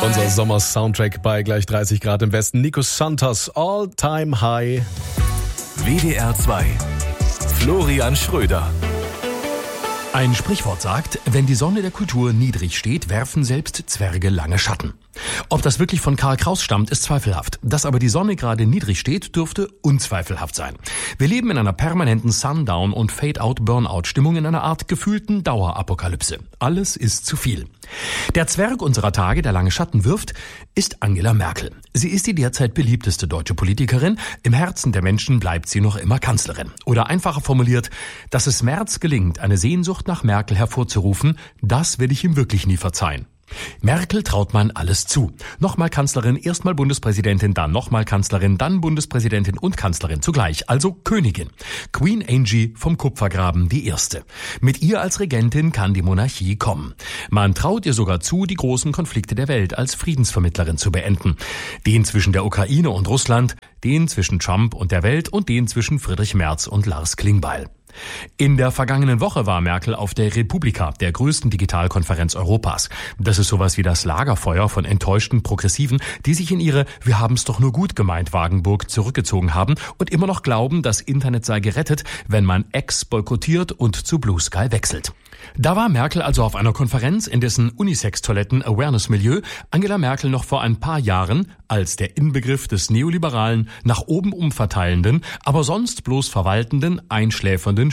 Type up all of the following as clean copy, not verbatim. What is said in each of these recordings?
Unser Sommer-Soundtrack bei gleich 30 Grad im Westen. Nico Santos, All Time High. WDR 2. Florian Schröder. Ein Sprichwort sagt, wenn die Sonne der Kultur niedrig steht, werfen selbst Zwerge lange Schatten. Ob das wirklich von Karl Kraus stammt, ist zweifelhaft. Dass aber die Sonne gerade niedrig steht, dürfte unzweifelhaft sein. Wir leben in einer permanenten Sundown- und Fade-out-Burnout-Stimmung, in einer Art gefühlten Dauerapokalypse. Alles ist zu viel. Der Zwerg unserer Tage, der lange Schatten wirft, ist Angela Merkel. Sie ist die derzeit beliebteste deutsche Politikerin. Im Herzen der Menschen bleibt sie noch immer Kanzlerin. Oder einfacher formuliert, dass es Merz gelingt, eine Sehnsucht nach Merkel hervorzurufen, das will ich ihm wirklich nie verzeihen. Merkel traut man alles zu. Nochmal Kanzlerin, erstmal Bundespräsidentin, dann nochmal Kanzlerin, dann Bundespräsidentin und Kanzlerin zugleich, also Königin. Queen Angie vom Kupfergraben die Erste. Mit ihr als Regentin kann die Monarchie kommen. Man traut ihr sogar zu, die großen Konflikte der Welt als Friedensvermittlerin zu beenden. Den zwischen der Ukraine und Russland, den zwischen Trump und der Welt und den zwischen Friedrich Merz und Lars Klingbeil. In der vergangenen Woche war Merkel auf der Republika, der größten Digitalkonferenz Europas. Das ist sowas wie das Lagerfeuer von enttäuschten Progressiven, die sich in ihre "Wir haben's doch nur gut gemeint" Wagenburg zurückgezogen haben und immer noch glauben, das Internet sei gerettet, wenn man X boykottiert und zu Blue Sky wechselt. Da war Merkel also auf einer Konferenz, in dessen Unisex-Toiletten-Awareness-Milieu Angela Merkel noch vor ein paar Jahren als der Inbegriff des neoliberalen, nach oben umverteilenden, aber sonst bloß verwaltenden, einschläfernden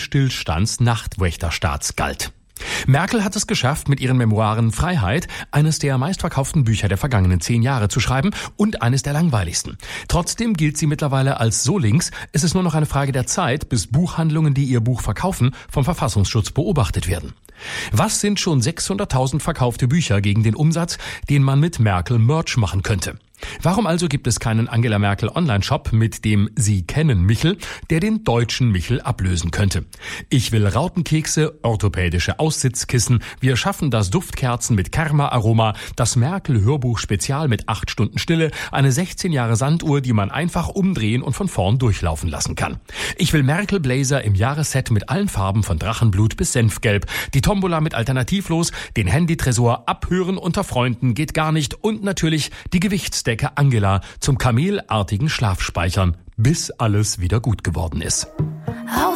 Stillstands-Nachtwächterstaats galt. Merkel hat es geschafft, mit ihren Memoiren Freiheit eines der meistverkauften Bücher der vergangenen 10 Jahre zu schreiben und eines der langweiligsten. Trotzdem gilt sie mittlerweile als so links, es ist nur noch eine Frage der Zeit, bis Buchhandlungen, die ihr Buch verkaufen, vom Verfassungsschutz beobachtet werden. Was sind schon 600.000 verkaufte Bücher gegen den Umsatz, den man mit Merkel Merch machen könnte? Warum also gibt es keinen Angela Merkel Online-Shop mit dem Sie kennen Michel, der den deutschen Michel ablösen könnte? Ich will Rautenkekse, orthopädische Aussitzkissen, wir schaffen das Duftkerzen mit Karma-Aroma, das Merkel-Hörbuch-Spezial mit 8 Stunden Stille, eine 16 Jahre Sanduhr, die man einfach umdrehen und von vorn durchlaufen lassen kann. Ich will Merkel-Blazer im Jahresset mit allen Farben von Drachenblut bis Senfgelb, die Tombola mit Alternativlos, den Handytresor abhören unter Freunden geht gar nicht und natürlich die Gewichtsdecke Angela zum kamelartigen Schlafspeichern, bis alles wieder gut geworden ist.